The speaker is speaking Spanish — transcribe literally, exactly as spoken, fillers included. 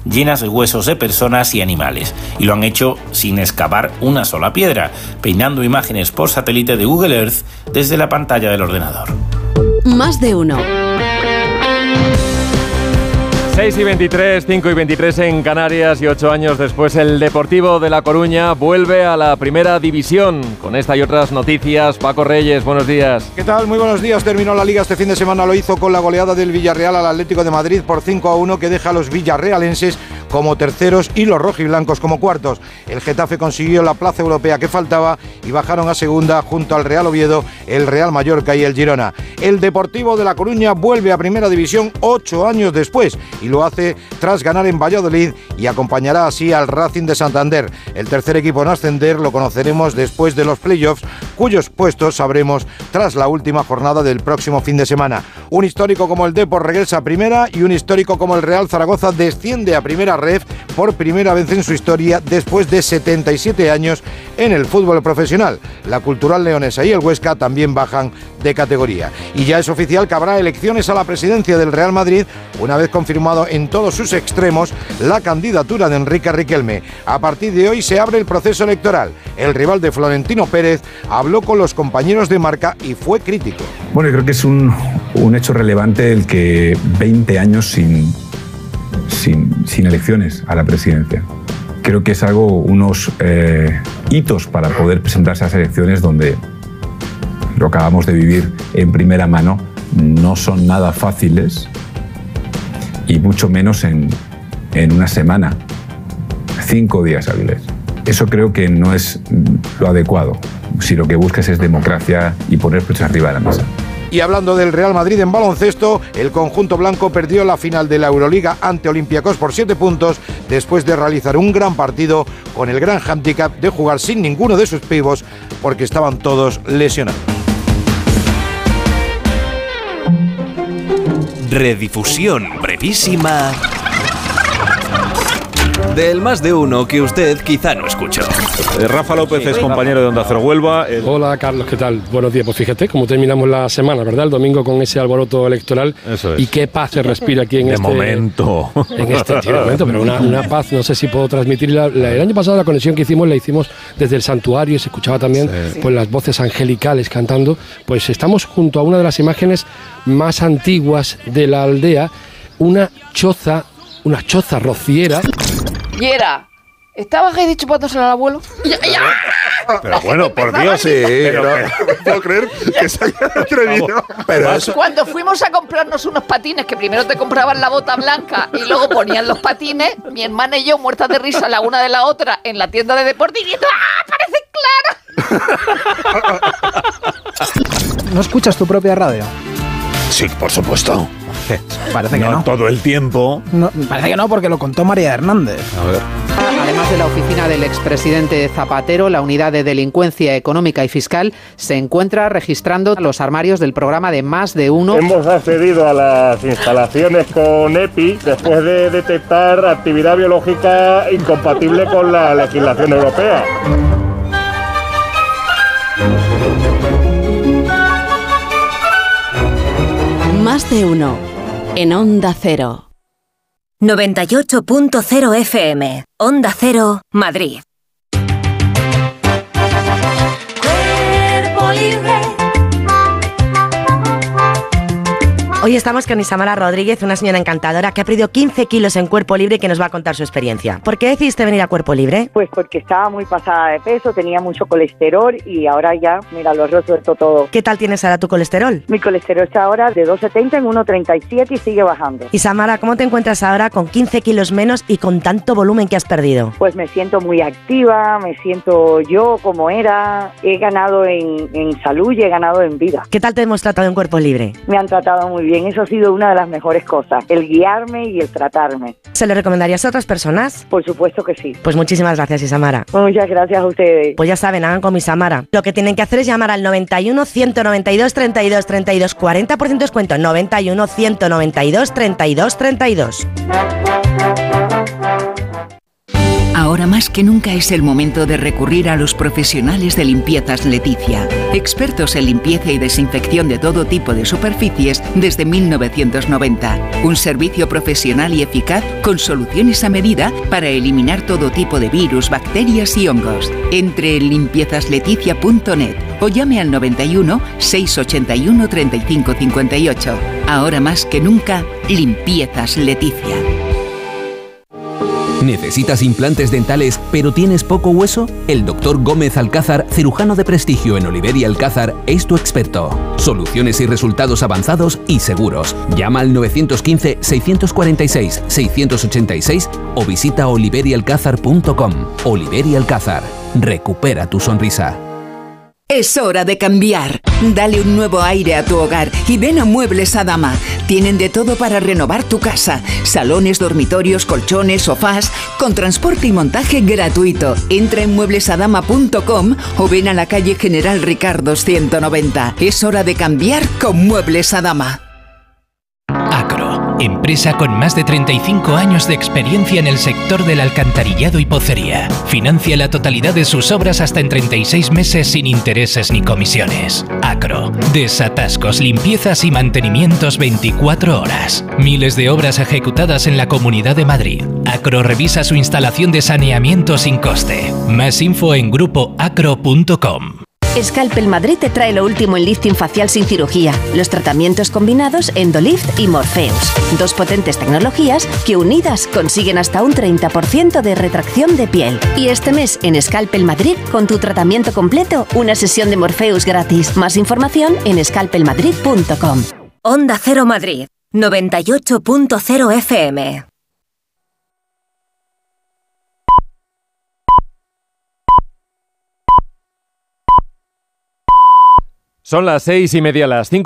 llenas de huesos de personas y animales. Y lo han hecho sin excavar una sola piedra, peinando imágenes por satélite de Google Earth desde la pantalla del ordenador. Más de uno. seis y veintitrés, cinco y veintitrés en Canarias y ocho años después el Deportivo de La Coruña vuelve a la primera división. Con esta y otras noticias, Paco Reyes, buenos días. ¿Qué tal? Muy buenos días. Terminó la Liga este fin de semana, lo hizo con la goleada del Villarreal al Atlético de Madrid por cinco a uno que deja a los villarrealenses como terceros y los rojiblancos como cuartos. El Getafe consiguió la plaza europea que faltaba y bajaron a segunda junto al Real Oviedo, el Real Mallorca y el Girona. El Deportivo de La Coruña vuelve a primera división ocho años después y lo hace tras ganar en Valladolid y acompañará así al Racing de Santander. El tercer equipo en ascender lo conoceremos después de los playoffs, cuyos puestos sabremos tras la última jornada del próximo fin de semana. Un histórico como el Depor regresa a primera y un histórico como el Real Zaragoza desciende a primera ref por primera vez en su historia después de setenta y siete años en el fútbol profesional. La Cultural Leonesa y el Huesca también bajan de categoría. Y ya es oficial que habrá elecciones a la presidencia del Real Madrid una vez confirmado en todos sus extremos la candidatura de Enrique Riquelme. A partir de hoy se abre el proceso electoral. El rival de Florentino Pérez habló con los compañeros de Marca y fue crítico. Bueno, yo creo que es un, un hecho relevante el que veinte años sin, sin, sin elecciones a la presidencia. Creo que es algo, unos eh, hitos para poder presentarse a las elecciones donde lo acabamos de vivir en primera mano, no son nada fáciles y mucho menos en, en una semana, cinco días hábiles. Eso creo que no es lo adecuado, si lo que buscas es democracia y poner precios arriba de la mesa. Y hablando del Real Madrid en baloncesto, el conjunto blanco perdió la final de la Euroliga ante Olympiacos por siete puntos después de realizar un gran partido con el gran hándicap de jugar sin ninguno de sus pívos porque estaban todos lesionados. Redifusión brevísima del Más de Uno que usted quizá no escuchó. Eh, Rafa López es compañero de Onda Cero Huelva. El... Hola Carlos, ¿qué tal? Buenos días. Pues fíjate cómo terminamos la semana, ¿verdad? El domingo con ese alboroto electoral. Eso es. Y qué paz se respira aquí en de este momento. En este sí, de momento, pero una, una paz, no sé si puedo transmitirla. La, el año pasado la conexión que hicimos la hicimos desde el santuario y se escuchaba también sí. pues las voces angelicales cantando. Pues estamos junto a una de las imágenes más antiguas de la aldea, una choza, una choza rociera. Yera, ¿estabas ahí chupándosela al abuelo? ¡Ya, ya! Pero bueno, por Dios, sí. Pero, no puedo creer que se haya atrevido. Pero eso... Cuando fuimos a comprarnos unos patines, que primero te compraban la bota blanca y luego ponían los patines, mi hermana y yo, muertas de risa la una de la otra, en la tienda de deporte, y diciendo ¡ah, parece Clara! ¿No escuchas tu propia radio? Sí, por supuesto. Parece que no. no. Todo el tiempo. No, parece que no, porque lo contó María Hernández. A ver. Además de la oficina del expresidente Zapatero, la unidad de delincuencia económica y fiscal se encuentra registrando los armarios del programa de Más de Uno. Hemos accedido a las instalaciones con EPI después de detectar actividad biológica incompatible con la legislación europea. Más de Uno, en Onda Cero. noventa y ocho punto cero F M, Onda Cero, Madrid. Cuerpo Libre. Hoy estamos con Isamara Rodríguez, una señora encantadora que ha perdido quince kilos en Cuerpo Libre y que nos va a contar su experiencia. ¿Por qué decidiste venir a Cuerpo Libre? Pues porque estaba muy pasada de peso, tenía mucho colesterol y ahora ya, mira, lo he resuelto todo. ¿Qué tal tienes ahora tu colesterol? Mi colesterol está ahora de dos setenta en uno treinta y siete y sigue bajando. Isamara, ¿cómo te encuentras ahora con quince kilos menos y con tanto volumen que has perdido? Pues me siento muy activa, me siento yo como era, he ganado en, en salud y he ganado en vida. ¿Qué tal te hemos tratado en Cuerpo Libre? Me han tratado muy bien. Bien, eso ha sido una de las mejores cosas, el guiarme y el tratarme. ¿Se lo recomendarías a otras personas? Por supuesto que sí. Pues muchísimas gracias, Isamara. Muchas gracias a ustedes. Pues ya saben, hagan como Isamara. Lo que tienen que hacer es llamar al noventa y uno, ciento noventa y dos, treinta y dos, treinta y dos, cuarenta por ciento descuento, noventa y uno, ciento noventa y dos, treinta y dos, treinta y dos. Ahora Ahora más que nunca es el momento de recurrir a los profesionales de Limpiezas Leticia, expertos en limpieza y desinfección de todo tipo de superficies desde mil novecientos noventa. Un servicio profesional y eficaz con soluciones a medida para eliminar todo tipo de virus, bacterias y hongos. Entre en limpiezas leticia punto net o llame al noventa y uno, seiscientos ochenta y uno, treinta y cinco cincuenta y ocho. Ahora más que nunca, Limpiezas Leticia. ¿Necesitas implantes dentales pero tienes poco hueso? El doctor Gómez Alcázar, cirujano de prestigio en Oliver y Alcázar, es tu experto. Soluciones y resultados avanzados y seguros. Llama al nueve uno cinco, seis cuatro seis, seis ocho seis o visita oliver y alcázar punto com. Oliver y Alcázar. Recupera tu sonrisa. Es hora de cambiar. Dale un nuevo aire a tu hogar y ven a Muebles Adama. Tienen de todo para renovar tu casa. Salones, dormitorios, colchones, sofás, con transporte y montaje gratuito. Entra en muebles adama punto com o ven a la calle General Ricardo ciento noventa. Es hora de cambiar con Muebles Adama. Acro, empresa con más de treinta y cinco años de experiencia en el sector del alcantarillado y pocería. Financia la totalidad de sus obras hasta en treinta y seis meses sin intereses ni comisiones. Acro, desatascos, limpiezas y mantenimientos veinticuatro horas. Miles de obras ejecutadas en la Comunidad de Madrid. Acro revisa su instalación de saneamiento sin coste. Más info en grupo acro punto com. Scalpel Madrid te trae lo último en lifting facial sin cirugía, los tratamientos combinados Endolift y Morpheus. Dos potentes tecnologías que unidas consiguen hasta un treinta por ciento de retracción de piel. Y este mes en Scalpel Madrid, con tu tratamiento completo, una sesión de Morpheus gratis. Más información en scalpel madrid punto com. Onda Cero Madrid, noventa y ocho punto cero F M. Son las seis y media, las cinco.